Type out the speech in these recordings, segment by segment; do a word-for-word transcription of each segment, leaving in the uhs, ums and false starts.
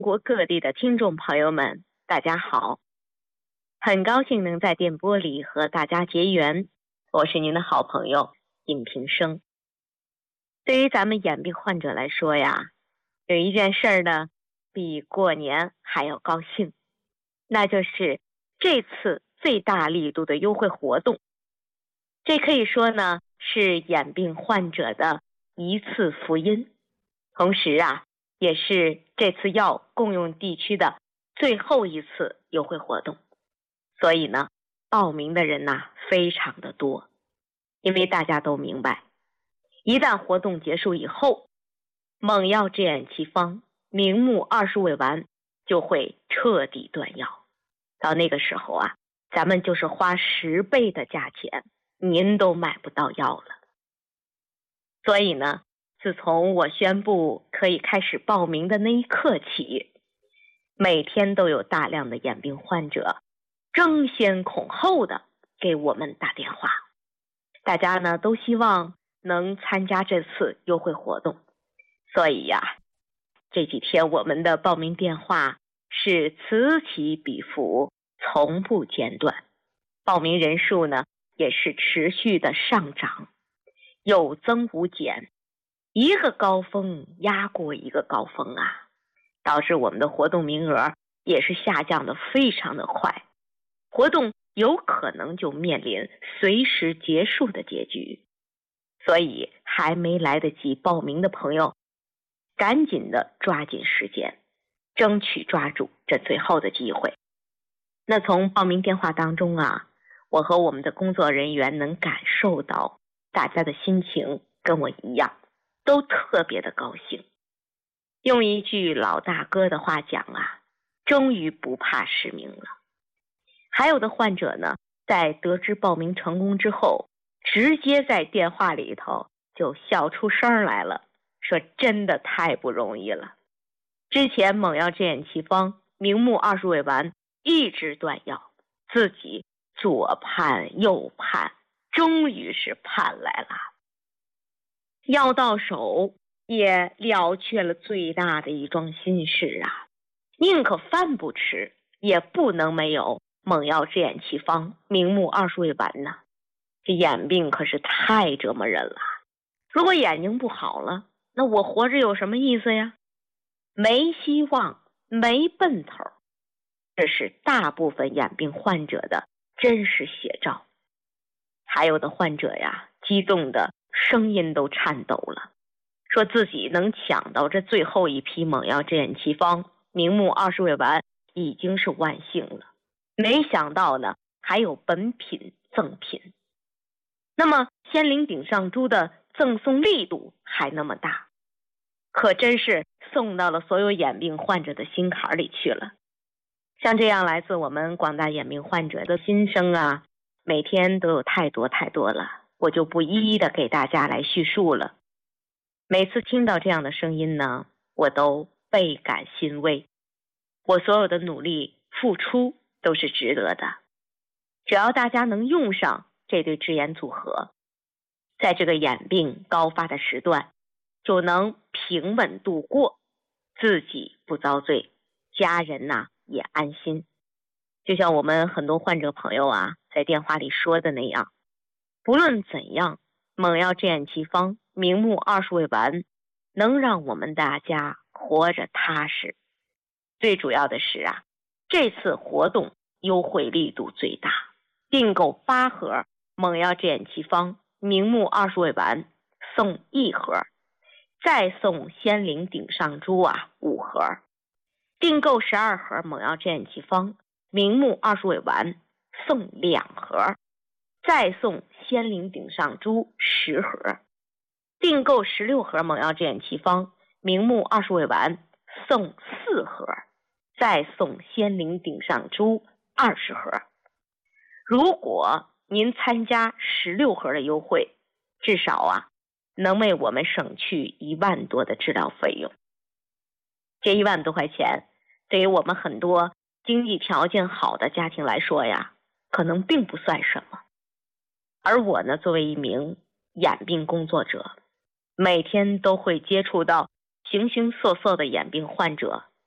国各地的听众朋友们，大家好，很高兴能在电波里和大家结缘，我是您的好朋友尹平生。对于咱们眼病患者来说呀，有一件事儿呢，比过年还要高兴，那就是这次最大力度的优惠活动。这可以说呢，是眼病患者的一次福音，同时啊，也是这次药共用地区的最后一次优惠活动。所以呢，报名的人呐非常的多，因为大家都明白，一旦活动结束以后，猛药制眼奇方明目二十味丸就会彻底断药。到那个时候啊，咱们就是花十倍的价钱，您都买不到药了。所以呢，自从我宣布可以开始报名的那一刻起，每天都有大量的眼病患者争先恐后的给我们打电话。大家呢都希望能参加这次优惠活动，所以呀，这几天我们的报名电话是此起彼伏，从不间断。报名人数呢也是持续的上涨，有增无减，一个高峰压过一个高峰啊，导致我们的活动名额也是下降的非常的快，活动有可能就面临随时结束的结局。所以还没来得及报名的朋友，赶紧的抓紧时间，争取抓住这最后的机会。那从报名电话当中啊，我和我们的工作人员能感受到大家的心情跟我一样，都特别的高兴。用一句老大哥的话讲啊，终于不怕失明了。还有的患者呢，在得知报名成功之后，直接在电话里头就笑出声来了，说真的太不容易了。之前猛药制眼奇方明目二十味丸一直断药，自己左盼右盼，终于是盼来了。药到手也了却了最大的一桩心事啊，宁可饭不吃，也不能没有猛药制眼奇方明目二十味丸呢。这眼病可是太折磨人了，如果眼睛不好了，那我活着有什么意思呀？没希望，没奔头，这是大部分眼病患者的真实写照。还有的患者呀，激动的声音都颤抖了，说自己能抢到这最后一批猛药制眼奇方明目二十味丸已经是万幸了，没想到呢还有本品赠品。那么仙灵顶上珠的赠送力度还那么大，可真是送到了所有眼病患者的心坎里去了。像这样来自我们广大眼病患者的心声啊，每天都有太多太多了，我就不一一的给大家来叙述了。每次听到这样的声音呢，我都倍感欣慰，我所有的努力付出都是值得的。只要大家能用上这对制眼组合，在这个眼病高发的时段就能平稳度过，自己不遭罪，家人呐、啊、也安心。就像我们很多患者朋友啊在电话里说的那样，不论怎样，猛药制眼奇方明目二十味丸能让我们大家活着踏实。最主要的是啊，这次活动优惠力度最大，订购八盒猛药制眼奇方明目二十味丸送一盒，再送仙灵顶上珠啊五盒。订购十二盒猛药制眼奇方明目二十味丸送两盒，再送仙灵顶上珠十盒。订购十六盒猛药制眼奇方明目二十味丸送四盒，再送仙灵顶上珠二十盒。如果您参加十六盒的优惠，至少啊能为我们省去一万多的治疗费用。这一万多块钱对于我们很多经济条件好的家庭来说呀，可能并不算什么。而我呢，作为一名眼病工作者，每天都会接触到形形色色的眼病患者，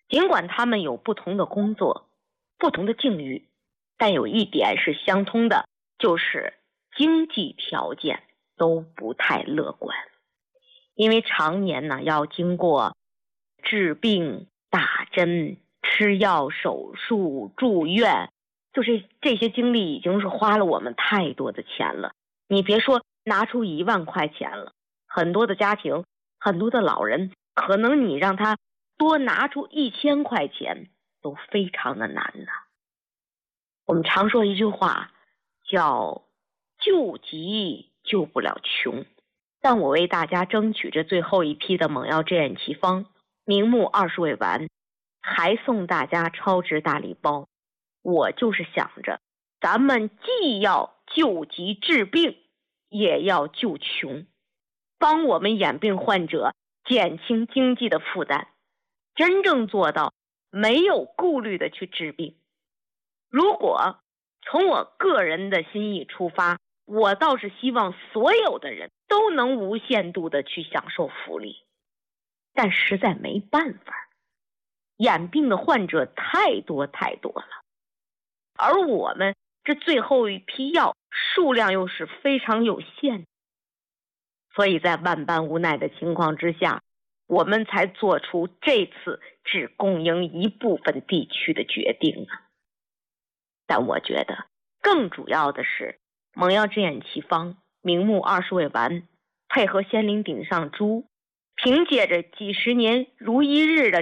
尽管他们有不同的工作、不同的境遇，但有一点是相通的，就是经济条件都不太乐观。因为常年呢要经过治病、打针、吃药、手术、住院，就是这些经历已经是花了我们太多的钱了。你别说拿出一万块钱了，很多的家庭、很多的老人，可能你让他多拿出一千块钱都非常的难呢。我们常说一句话叫救急救不了穷，但我为大家争取着最后一批的猛药支援奇方，明目二十味丸，还送大家超值大礼包。我就是想着咱们既要救急治病，也要救穷，帮我们眼病患者减轻经济的负担，真正做到没有顾虑的去治病。如果从我个人的心意出发，我倒是希望所有的人都能无限度的去享受福利，但实在没办法，眼病的患者太多太多了，而我们这最后一批药数量又是非常有限，所以在万般无奈的情况之下，我们才做出这次只供应一部分地区的决定啊。但我觉得更主要的是猛药支援奇方、明目二十味丸配合仙灵顶上珠，凭借着几十年如一日的